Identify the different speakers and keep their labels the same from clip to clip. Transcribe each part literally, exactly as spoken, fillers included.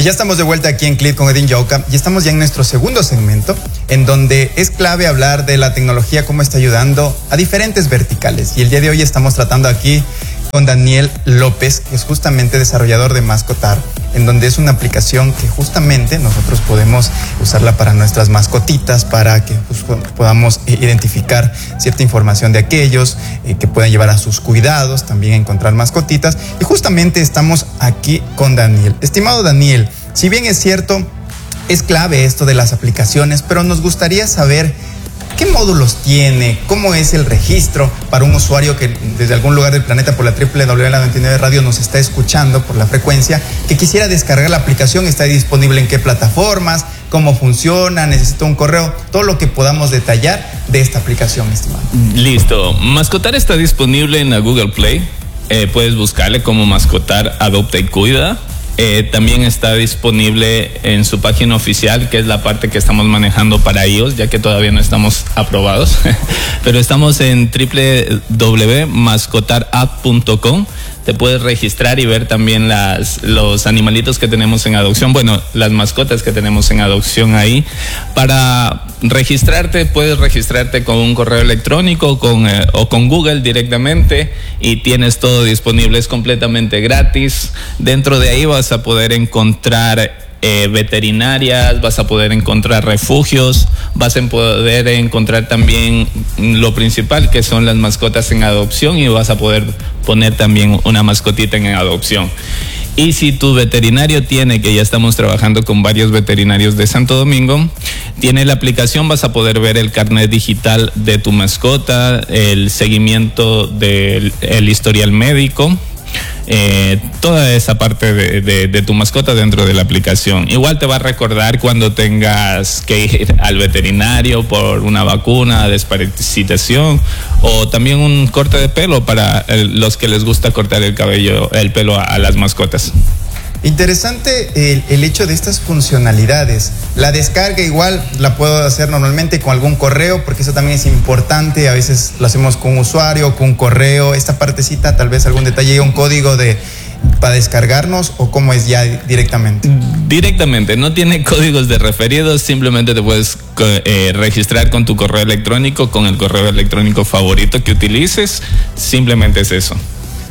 Speaker 1: Y ya estamos de vuelta aquí en Click con Edin Yauca y estamos ya en nuestro segundo segmento, en donde es clave hablar de la tecnología, cómo está ayudando a diferentes verticales. Y el día de hoy estamos tratando aquí con Daniel López, que es justamente desarrollador de Mascotar, en donde es una aplicación que justamente nosotros podemos usarla para nuestras mascotitas, para que pues, podamos identificar cierta información de aquellos eh, que puedan llevar a sus cuidados, también encontrar mascotitas. Y justamente estamos aquí con Daniel. Estimado Daniel, si bien es cierto, es clave esto de las aplicaciones, pero nos gustaría saber ¿qué módulos tiene? ¿Cómo es el registro para un usuario que desde algún lugar del planeta por la doble u doble u doble u punto la noventa y nueve Radio nos está escuchando por la frecuencia, que quisiera descargar la aplicación? ¿Está disponible en qué plataformas? ¿Cómo funciona? ¿Necesita un correo? Todo lo que podamos detallar de esta aplicación, estimado.
Speaker 2: Listo. Mascotar está disponible en la Google Play. Eh, puedes buscarle como Mascotar Adopta y Cuida. Eh, también está disponible en su página oficial, que es la parte que estamos manejando para iOS, ya que todavía no estamos aprobados. Pero estamos en doble u doble u doble u punto mascotar app punto com. Te puedes registrar y ver también las, los animalitos que tenemos en adopción, bueno, las mascotas que tenemos en adopción ahí. Para registrarte, puedes registrarte con un correo electrónico con, eh, o con Google directamente y tienes todo disponible, es completamente gratis. Dentro de ahí vas a poder encontrar Eh, veterinarias, vas a poder encontrar refugios, vas a poder encontrar también lo principal, que son las mascotas en adopción, y vas a poder poner también una mascotita en adopción. Y si tu veterinario tiene, que ya estamos trabajando con varios veterinarios de Santo Domingo, tiene la aplicación, vas a poder ver el carnet digital de tu mascota, el seguimiento del el historial médico, Eh, toda esa parte de, de, de tu mascota dentro de la aplicación. Igual te va a recordar cuando tengas que ir al veterinario por una vacuna, desparasitación, o también un corte de pelo para el, los que les gusta cortar el cabello, el pelo a, a las mascotas.
Speaker 1: Interesante el, el hecho de estas funcionalidades. La descarga igual la puedo hacer normalmente con algún correo, porque eso también es importante. A veces lo hacemos con un usuario, con un correo. Esta partecita, tal vez algún detalle, un código de para descargarnos, o cómo es ya directamente.
Speaker 2: Directamente, no tiene códigos de referidos, simplemente te puedes eh, registrar con tu correo electrónico, con el correo electrónico favorito que utilices. Simplemente es eso.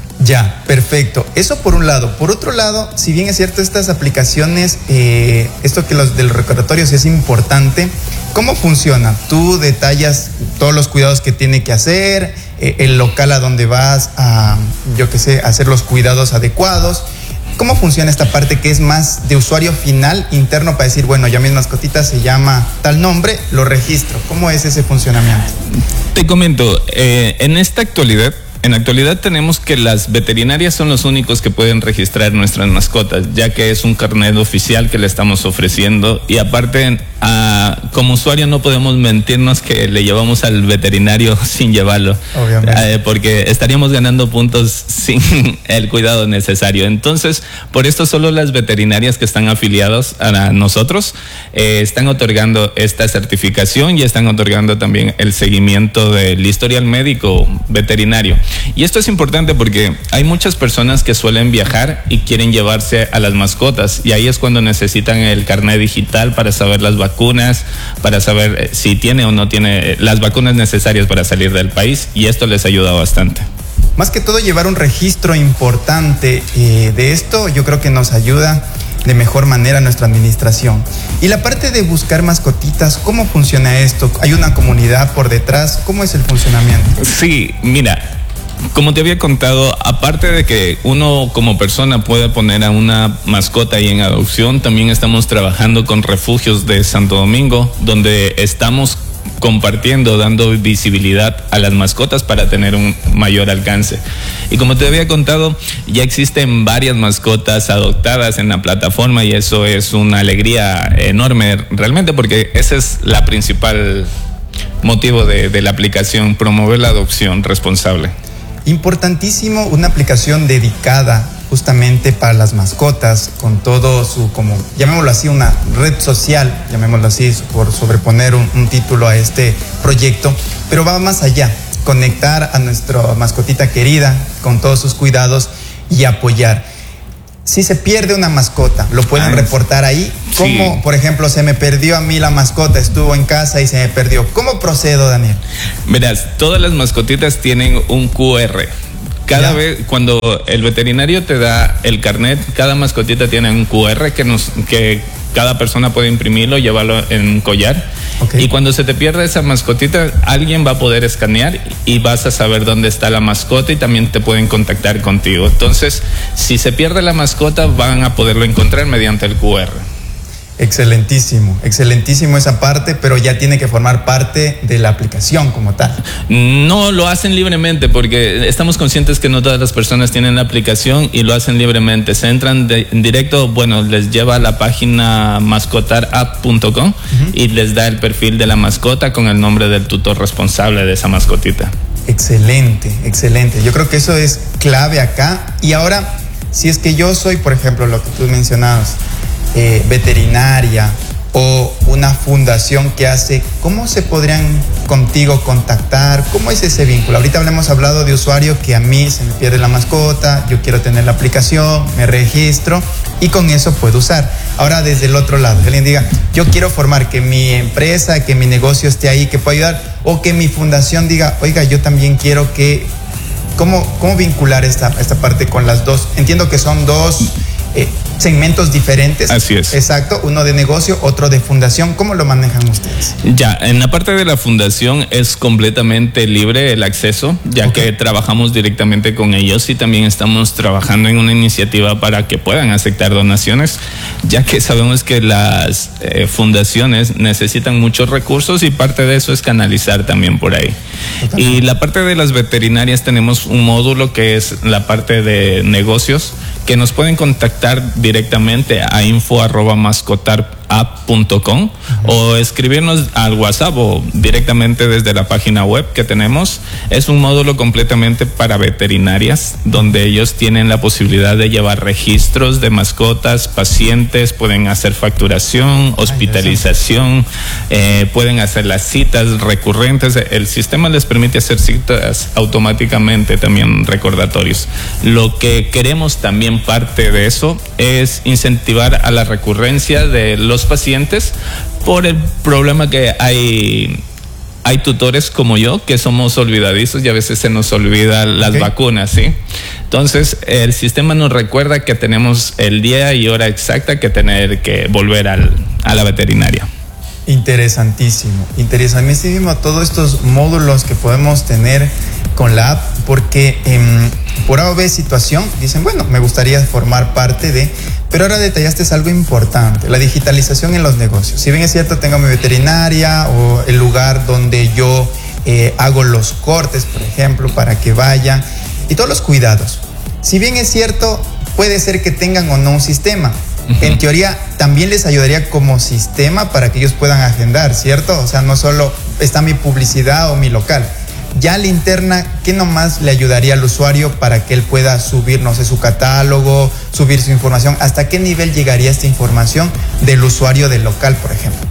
Speaker 1: Ya, perfecto. Eso por un lado. Por otro lado, si bien es cierto, estas aplicaciones, eh, esto que los de los recordatorios es importante, ¿cómo funciona? Tú detallas todos los cuidados que tiene que hacer, eh, el local a donde vas a, yo qué sé, hacer los cuidados adecuados. ¿Cómo funciona esta parte que es más de usuario final interno para decir, bueno, ya mi mascotita se llama tal nombre, lo registro? ¿Cómo es ese funcionamiento?
Speaker 2: Te comento, eh, en esta actualidad, En la actualidad tenemos que las veterinarias son los únicos que pueden registrar nuestras mascotas, ya que es un carnet oficial que le estamos ofreciendo, y aparte a, como usuario no podemos mentirnos que le llevamos al veterinario sin llevarlo,
Speaker 1: obviamente,
Speaker 2: eh, porque estaríamos ganando puntos sin el cuidado necesario. Entonces, por esto solo las veterinarias que están afiliados a nosotros eh, están otorgando esta certificación y están otorgando también el seguimiento del historial médico veterinario. Y esto es importante porque hay muchas personas que suelen viajar y quieren llevarse a las mascotas, y ahí es cuando necesitan el carnet digital para saber las vacunas, para saber si tiene o no tiene las vacunas necesarias para salir del país, y esto les ayuda bastante.
Speaker 1: Más que todo, llevar un registro importante eh, de esto, yo creo que nos ayuda de mejor manera a nuestra administración. Y la parte de buscar mascotitas, ¿cómo funciona esto? ¿Hay una comunidad por detrás? ¿Cómo es el funcionamiento?
Speaker 2: Sí, mira, como te había contado, aparte de que uno como persona puede poner a una mascota ahí en adopción, también estamos trabajando con refugios de Santo Domingo, donde estamos compartiendo, dando visibilidad a las mascotas para tener un mayor alcance. Y como te había contado, ya existen varias mascotas adoptadas en la plataforma, y eso es una alegría enorme realmente, porque ese es la principal motivo de, de la aplicación, promover la adopción responsable.
Speaker 1: Importantísimo, una aplicación dedicada justamente para las mascotas, con todo su, como, llamémoslo así, una red social, llamémoslo así, por sobreponer un, un título a este proyecto, pero va más allá, conectar a nuestra mascotita querida con todos sus cuidados y apoyar. si se pierde una mascota, ¿lo pueden ah, reportar ahí? ¿Cómo, sí. por ejemplo, se me perdió a mí la mascota, estuvo en casa y se me perdió? ¿Cómo procedo, Daniel?
Speaker 2: Verás, todas las mascotitas tienen un cu erre. Cada ¿Ya? vez, cuando el veterinario te da el carnet, cada mascotita tiene un cu erre que, nos, que cada persona puede imprimirlo, llevarlo en un collar. Okay. Y cuando se te pierde esa mascotita, alguien va a poder escanear y vas a saber dónde está la mascota y también te pueden contactar contigo. Entonces, si se pierde la mascota, van a poderlo encontrar mediante el cu erre.
Speaker 1: Excelentísimo, excelentísimo esa parte, pero ya tiene que formar parte de la aplicación como tal.
Speaker 2: No, lo hacen libremente porque estamos conscientes que no todas las personas tienen la aplicación y lo hacen libremente. Se entran de, en directo, bueno, les lleva a la página mascotar app punto com uh-huh. y les da el perfil de la mascota con el nombre del tutor responsable de esa mascotita.
Speaker 1: Excelente, excelente. Yo creo que eso es clave acá. Y ahora, si es que yo soy, por ejemplo, lo que tú mencionabas, Eh, veterinaria o una fundación que hace, ¿cómo se podrían contigo contactar? ¿Cómo es ese vínculo? Ahorita hemos hablado de usuario que a mí se me pierde la mascota, yo quiero tener la aplicación, me registro y con eso puedo usar. Ahora desde el otro lado, que alguien diga, yo quiero formar que mi empresa, que mi negocio esté ahí, que pueda ayudar, o que mi fundación diga, oiga, yo también quiero que... ¿Cómo, cómo vincular esta, esta parte con las dos? Entiendo que son dos... Eh, segmentos diferentes.
Speaker 2: Así es.
Speaker 1: Exacto, uno de negocio, otro de fundación. ¿Cómo lo manejan ustedes?
Speaker 2: Ya, en la parte de la fundación es completamente libre el acceso, ya okay. que trabajamos directamente con ellos y también estamos trabajando en una iniciativa para que puedan aceptar donaciones, ya que sabemos que las eh, fundaciones necesitan muchos recursos y parte de eso es canalizar también por ahí. Totalmente. Y la parte de las veterinarias tenemos un módulo que es la parte de negocios, que nos pueden contactar directamente a info arroba mascotar app punto com uh-huh. o escribirnos al WhatsApp o directamente desde la página web que tenemos. Es un módulo completamente para veterinarias donde ellos tienen la posibilidad de llevar registros de mascotas, pacientes, pueden hacer facturación, hospitalización, eh, pueden hacer las citas recurrentes. El sistema les permite hacer citas automáticamente, también recordatorios. Lo que queremos también parte de eso es incentivar a la recurrencia de los pacientes por el problema que hay hay tutores como yo que somos olvidadizos y a veces se nos olvidan las okay. vacunas, ¿sí? Entonces el sistema nos recuerda que tenemos el día y hora exacta que tener que volver al, a la veterinaria.
Speaker 1: Interesantísimo, interesantísimo todos estos módulos que podemos tener con la app, porque eh, por A o B situación dicen, bueno, me gustaría formar parte de, pero ahora detallaste es algo importante, la digitalización en los negocios. Si bien es cierto, tengo mi veterinaria o el lugar donde yo eh, hago los cortes, por ejemplo, para que vayan, y todos los cuidados. Si bien es cierto, puede ser que tengan o no un sistema. En teoría, también les ayudaría como sistema para que ellos puedan agendar, ¿cierto? O sea, no solo está mi publicidad o mi local. Ya la interna, ¿qué nomás le ayudaría al usuario para que él pueda subir, no sé, su catálogo, subir su información? ¿Hasta qué nivel llegaría esta información del usuario del local, por ejemplo?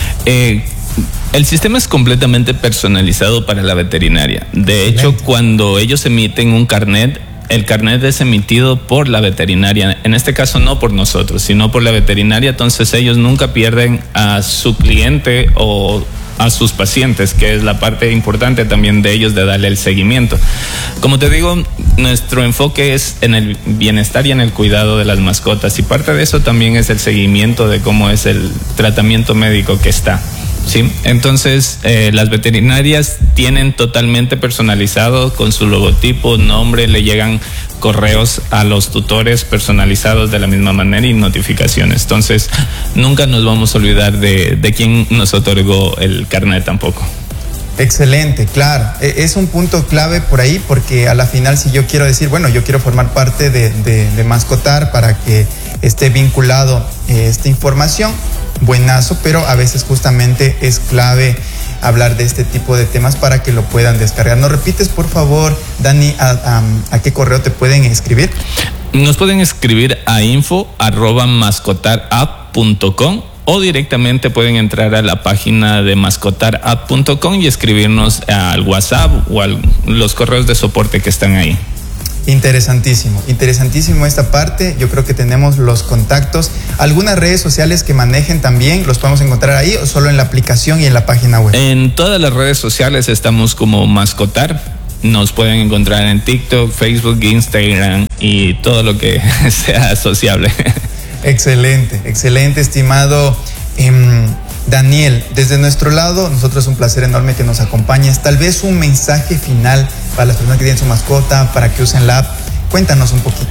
Speaker 2: Eh, el sistema es completamente personalizado para la veterinaria. De hecho, Excelente. Cuando ellos emiten un carnet, el carnet es emitido por la veterinaria, en este caso no por nosotros, sino por la veterinaria, entonces ellos nunca pierden a su cliente o a sus pacientes, que es la parte importante también de ellos de darle el seguimiento. Como te digo, nuestro enfoque es en el bienestar y en el cuidado de las mascotas y parte de eso también es el seguimiento de cómo es el tratamiento médico que está. Sí, entonces eh, las veterinarias tienen totalmente personalizado con su logotipo, nombre, le llegan correos a los tutores personalizados de la misma manera y notificaciones. Entonces nunca nos vamos a olvidar de, de quién nos otorgó el carnet tampoco.
Speaker 1: Excelente, claro. Es un punto clave por ahí porque a la final si yo quiero decir, bueno, yo quiero formar parte de, de, de Mascotar para que esté vinculado eh, esta información, buenazo, pero a veces justamente es clave hablar de este tipo de temas para que lo puedan descargar. ¿Nos repites, por favor, Dani, a, a, a qué correo te pueden escribir?
Speaker 2: Nos pueden escribir a info arroba mascotar app punto com o directamente pueden entrar a la página de mascotar app punto com y escribirnos al WhatsApp o a los correos de soporte que están ahí.
Speaker 1: Interesantísimo, interesantísimo esta parte. Yo creo que tenemos los contactos. Algunas redes sociales que manejen también, ¿los podemos encontrar ahí o solo en la aplicación y en la página web?
Speaker 2: En todas las redes sociales estamos como Mascotar. Nos pueden encontrar en TikTok, Facebook, Instagram y todo lo que sea asociable.
Speaker 1: Excelente, excelente, estimado eh, Daniel. Desde nuestro lado, nosotros es un placer enorme que nos acompañes. Tal vez un mensaje final para las personas que tienen su mascota, para que usen la app. Cuéntanos un poquito.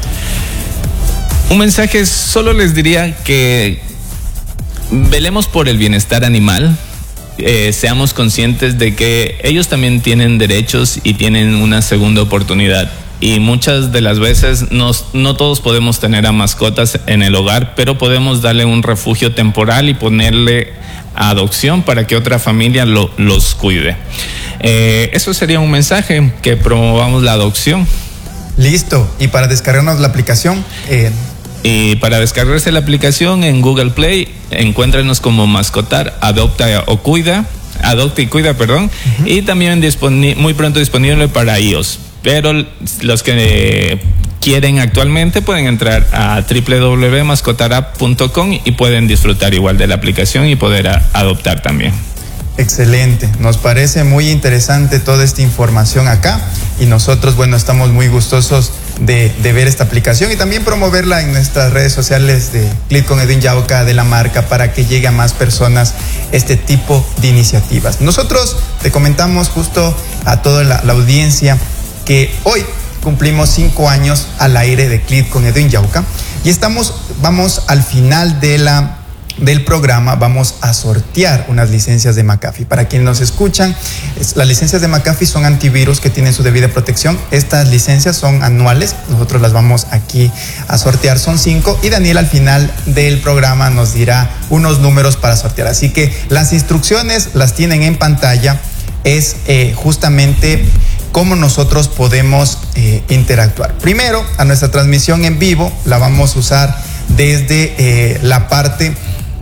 Speaker 2: Un mensaje, solo les diría que velemos por el bienestar animal. Eh, seamos conscientes de que ellos también tienen derechos y tienen una segunda oportunidad. Y muchas de las veces nos, no todos podemos tener a mascotas en el hogar, pero podemos darle un refugio temporal y ponerle a adopción para que otra familia lo, los cuide. Eh, eso sería un mensaje, que promovamos la adopción.
Speaker 1: Listo. Y para descargarnos la aplicación... Eh...
Speaker 2: Y para descargarse la aplicación en Google Play, encuéntrenos como Mascotar, adopta o cuida, adopta y cuida, perdón, uh-huh. Y también disponi- muy pronto disponible para iOS. Pero los que quieren actualmente pueden entrar a doble u doble u doble u punto mascotarapp punto com y pueden disfrutar igual de la aplicación y poder a- adoptar también.
Speaker 1: Excelente, nos parece muy interesante toda esta información acá y nosotros, bueno, estamos muy gustosos de, de ver esta aplicación y también promoverla en nuestras redes sociales de Click con Edwin Yauca, de la marca, para que llegue a más personas este tipo de iniciativas. Nosotros te comentamos justo a toda la, la audiencia que hoy cumplimos cinco años al aire de Click con Edwin Yauca y estamos, vamos al final de la del programa, vamos a sortear unas licencias de McAfee. Para quienes nos escuchan, las licencias de McAfee son antivirus que tienen su debida protección. Estas licencias son anuales, nosotros las vamos aquí a sortear, son cinco, y Daniel al final del programa nos dirá unos números para sortear. Así que las instrucciones las tienen en pantalla, es eh, justamente cómo nosotros podemos eh, interactuar. Primero, a nuestra transmisión en vivo la vamos a usar desde eh, la parte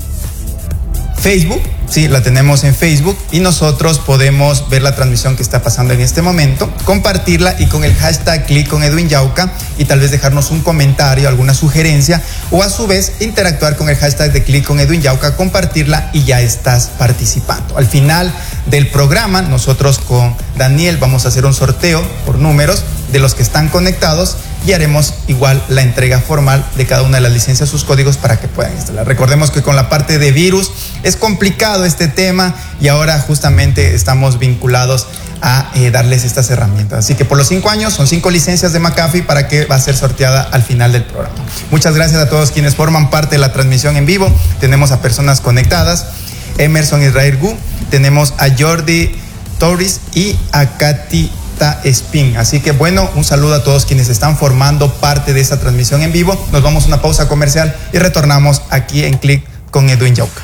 Speaker 1: Facebook, sí, la tenemos en Facebook y nosotros podemos ver la transmisión que está pasando en este momento, compartirla y con el hashtag Click con Edwin Yauca y tal vez dejarnos un comentario, alguna sugerencia o a su vez interactuar con el hashtag de Click con Edwin Yauca, compartirla y ya estás participando. Al final del programa, nosotros con Daniel vamos a hacer un sorteo por números de los que están conectados y haremos igual la entrega formal de cada una de las licencias, sus códigos para que puedan instalar. Recordemos que con la parte de virus es complicado este tema y ahora justamente estamos vinculados a eh, darles estas herramientas. Así que por los cinco años son cinco licencias de McAfee para que va a ser sorteada al final del programa. Muchas gracias a todos quienes forman parte de la transmisión en vivo. Tenemos a personas conectadas, Emerson Israel Gu, tenemos a Jordi Torres y a Katy Spin. Así que bueno, un saludo a todos quienes están formando parte de esta transmisión en vivo. Nos vamos a una pausa comercial y retornamos aquí en Click con Edwin Yauca.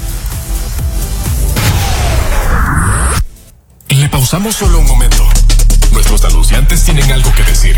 Speaker 3: Le pausamos solo un momento. Nuestros anunciantes tienen algo que decir.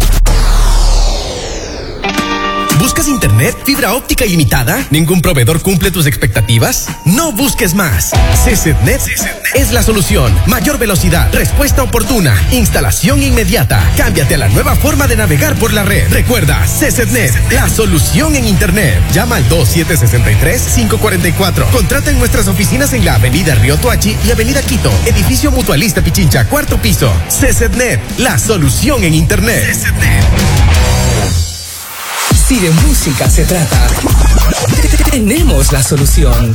Speaker 3: ¿Buscas internet, fibra óptica ilimitada? ¿Ningún proveedor cumple tus expectativas? No busques más. CCEDNet es la solución. Mayor velocidad, respuesta oportuna, instalación inmediata. Cámbiate a la nueva forma de navegar por la red. Recuerda, CCEDNet, la solución en internet. Llama al dos siete seis tres, cinco cuatro cuatro. Contrata en nuestras oficinas en la avenida Río Tuachi y avenida Quito, edificio Mutualista Pichincha, cuarto piso. CCEDNet, la solución en internet. CCEDNet.
Speaker 4: Si de música se trata, tenemos la solución.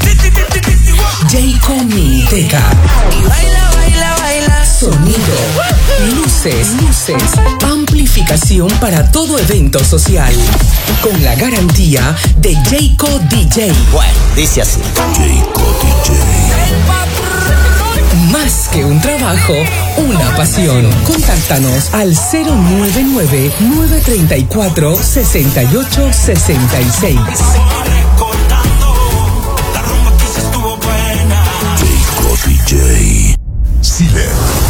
Speaker 4: J-Comi Teca.
Speaker 5: Y baila, baila, baila.
Speaker 4: Sonido, luces, luces, amplificación para todo evento social. Con la garantía de J-Co D J.
Speaker 5: Bueno, dice así.
Speaker 3: J-Co D J.
Speaker 4: Más que un trabajo, una pasión. Contáctanos al cero nueve nueve, nueve tres cuatro, seis ocho seis seis.
Speaker 3: J-Co D J. Silet.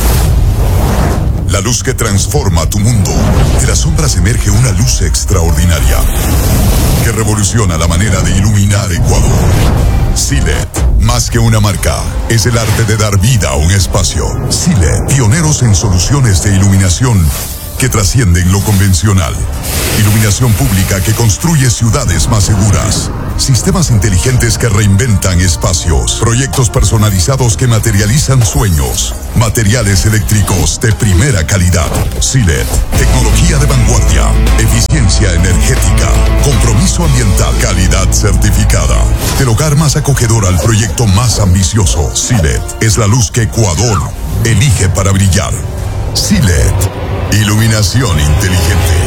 Speaker 3: La luz que transforma tu mundo. De las sombras emerge una luz extraordinaria que revoluciona la manera de iluminar Ecuador. Silet, más que una marca, es el arte de dar vida a un espacio. Silet, pioneros en soluciones de iluminación
Speaker 6: que trascienden lo convencional. Iluminación pública que construye ciudades más seguras. Sistemas inteligentes que reinventan espacios. Proyectos personalizados que materializan sueños. Materiales eléctricos de primera calidad. Silet. Tecnología de vanguardia. Eficiencia energética. Compromiso ambiental. Calidad certificada. Del hogar más acogedor al proyecto más ambicioso. Silet es la luz que Ecuador elige para brillar. Silet. Iluminación inteligente.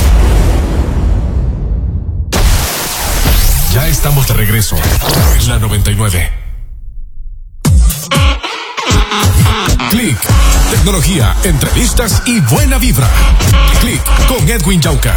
Speaker 3: Ya estamos de regreso en la noventa y nueve. Click, tecnología, entrevistas y buena vibra. Click con Edwin Yauca.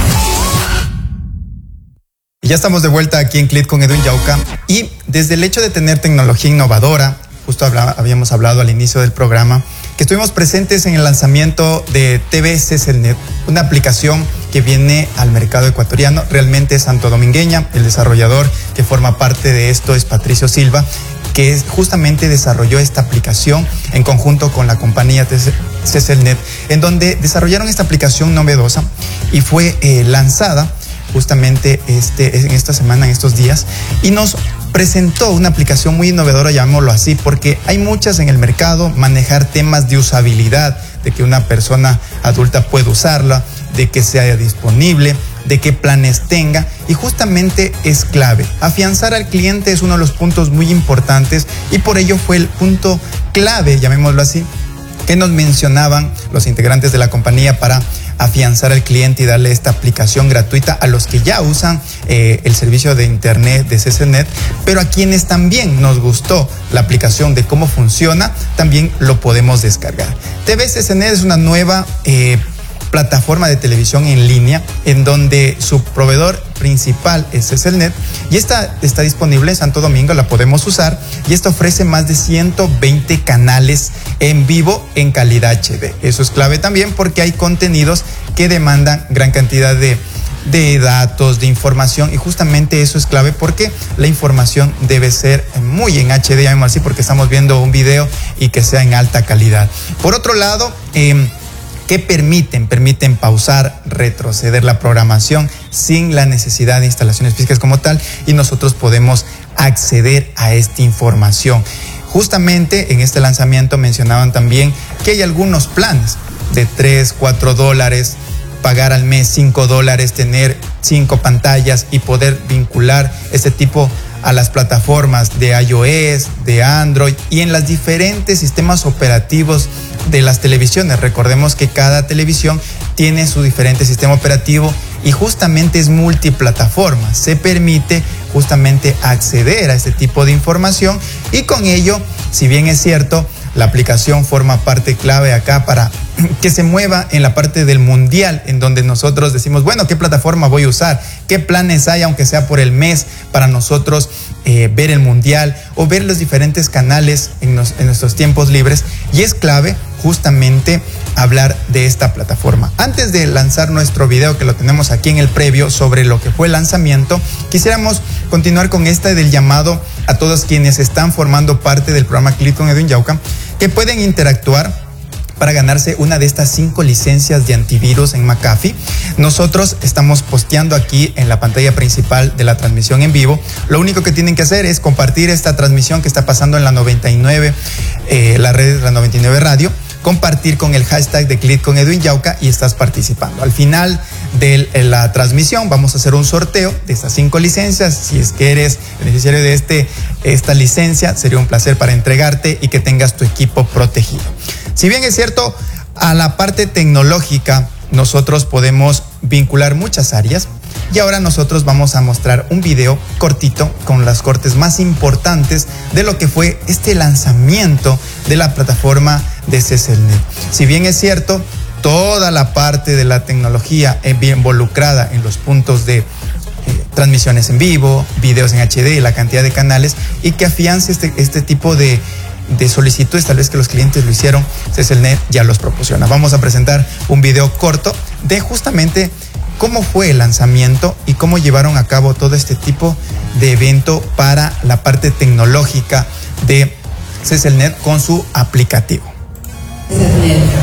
Speaker 1: Ya estamos de vuelta aquí en Click con Edwin Yauca, y desde el hecho de tener tecnología innovadora, justo hablaba, habíamos hablado al inicio del programa, que estuvimos presentes en el lanzamiento de T V C S Net, una aplicación que viene al mercado ecuatoriano, realmente es santodomingueña. El desarrollador que forma parte de esto es Patricio Silva, que justamente desarrolló esta aplicación en conjunto con la compañía T V C S Net, en donde desarrollaron esta aplicación novedosa y fue eh, lanzada justamente este, en esta semana, en estos días, y nos presentó una aplicación muy innovadora, llamémoslo así, porque hay muchas en el mercado. Manejar temas de usabilidad, de que una persona adulta pueda usarla, de que sea disponible, de qué planes tenga, y justamente es clave. Afianzar al cliente es uno de los puntos muy importantes, y por ello fue el punto clave, llamémoslo así, que nos mencionaban los integrantes de la compañía para afianzar al cliente y darle esta aplicación gratuita a los que ya usan eh, el servicio de internet de C S Net, pero a quienes también nos gustó la aplicación de cómo funciona, también lo podemos descargar. T V C S Net es una nueva eh, plataforma de televisión en línea, en donde su proveedor principal es C S Net, y esta está disponible en Santo Domingo, la podemos usar, y esta ofrece más de ciento veinte canales en vivo en calidad H D. Eso es clave también, porque hay contenidos que demandan gran cantidad de, de datos, de información, y justamente eso es clave, porque la información debe ser muy en H D, llamémoslo así, porque estamos viendo un video y que sea en alta calidad. Por otro lado, eh, que permiten, permiten pausar, retroceder la programación sin la necesidad de instalaciones físicas como tal, y nosotros podemos acceder a esta información. Justamente en este lanzamiento mencionaban también que hay algunos planes de tres, cuatro dólares, pagar al mes cinco dólares, tener cinco pantallas y poder vincular este tipo a las plataformas de iOS, de Android y en los diferentes sistemas operativos de las televisiones. Recordemos que cada televisión tiene su diferente sistema operativo y justamente es multiplataforma. Se permite justamente acceder a este tipo de información, y con ello, si bien es cierto, la aplicación forma parte clave acá para que se mueva en la parte del mundial, en donde nosotros decimos, bueno, ¿qué plataforma voy a usar? ¿Qué planes hay, aunque sea por el mes, para nosotros eh, ver el mundial o ver los diferentes canales en, nos, en nuestros tiempos libres? Y es clave justamente hablar de esta plataforma. Antes de lanzar nuestro video, que lo tenemos aquí en el previo sobre lo que fue el lanzamiento, quisiéramos continuar con esta del llamado a todos quienes están formando parte del programa Click con Edwin Yauca, que pueden interactuar para ganarse una de estas cinco licencias de antivirus en McAfee. Nosotros estamos posteando aquí en la pantalla principal de la transmisión en vivo. Lo único que tienen que hacer es compartir esta transmisión que está pasando en la noventa y nueve, eh, la red de la noventa y nueve Radio, compartir con el hashtag de Click con Edwin Yauca y estás participando. Al final de la transmisión vamos a hacer un sorteo de estas cinco licencias. Si es que eres beneficiario de este, esta licencia, sería un placer para entregarte y que tengas tu equipo protegido. Si bien es cierto, a la parte tecnológica nosotros podemos vincular muchas áreas, y ahora nosotros vamos a mostrar un video cortito con los cortes más importantes de lo que fue este lanzamiento de la plataforma de C S Net. Si bien es cierto, toda la parte de la tecnología es bien involucrada en los puntos de eh, transmisiones en vivo, videos en H D y la cantidad de canales, y que afiance este, este tipo de de solicitudes, tal vez que los clientes lo hicieron, C S Net ya los proporciona. Vamos a presentar un video corto de justamente cómo fue el lanzamiento y cómo llevaron a cabo todo este tipo de evento para la parte tecnológica de C S Net con su aplicativo.
Speaker 7: C S Net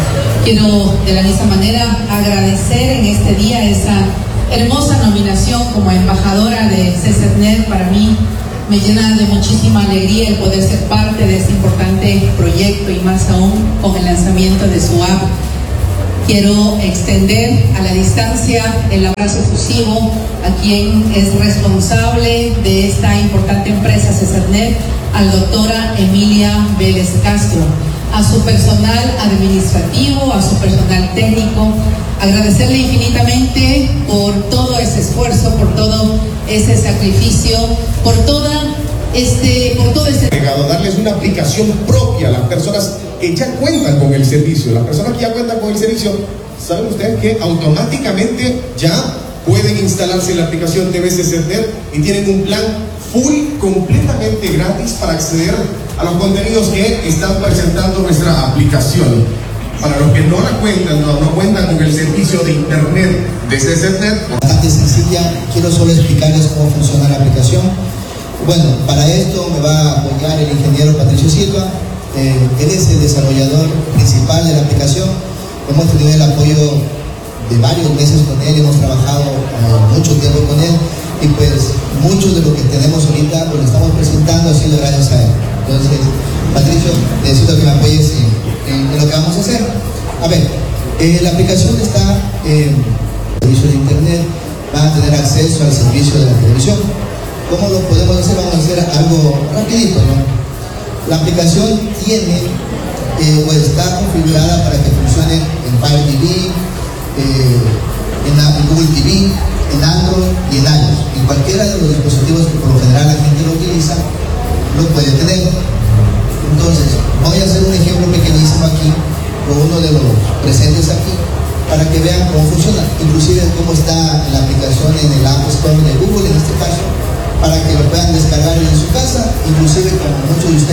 Speaker 7: Quiero de la misma manera agradecer en este día esa hermosa nominación como embajadora de CESEDNET. Para mí me llena de muchísima alegría el poder ser parte de este importante proyecto y más aún con el lanzamiento de su app. Quiero extender a la distancia el abrazo efusivo a quien es responsable de esta importante empresa CESEDNET, a la doctora Emilia Vélez Castro, a su personal administrativo, a su personal técnico, agradecerle infinitamente por todo ese esfuerzo, por todo ese sacrificio, por toda este, por todo este...
Speaker 8: Darles una aplicación propia a las personas que ya cuentan con el servicio. Las personas que ya cuentan con el servicio, ¿saben ustedes que automáticamente ya pueden instalarse la aplicación T V CESEDNET y tienen un plan full completamente gratis para acceder a los contenidos que están presentando nuestra aplicación? Para los que no la cuentan, no, no cuentan con el servicio de internet de CESEDNET.
Speaker 9: Bastante sencilla, quiero solo explicarles cómo funciona la aplicación. Bueno, para esto me va a apoyar el ingeniero Patricio Silva. Eh, él es el desarrollador principal de la aplicación. Hemos tenido el apoyo de varios meses con él, hemos trabajado uh, mucho tiempo con él y pues mucho de lo que tenemos ahorita lo que estamos presentando ha sido gracias a él. Entonces, Patricio, necesito que me apoyes en, en, en lo que vamos a hacer. A ver, eh, la aplicación está en el servicio de internet, van a tener acceso al servicio de la televisión. ¿Cómo lo podemos hacer? Vamos a hacer algo rapidito, ¿no? La aplicación tiene, eh, o está configurada para que funcione en Fire T V, eh, en, en Google T V, en Android y en iOS. En cualquiera de los dispositivos que por lo general la gente lo utiliza, lo puede tener. Entonces, voy a hacer un ejemplo pequeñísimo aquí, con uno de los presentes aquí, para que vean cómo funciona, inclusive cómo está la aplicación en el App Store de Google en este caso, para que lo puedan descargar en su casa, inclusive como muchos de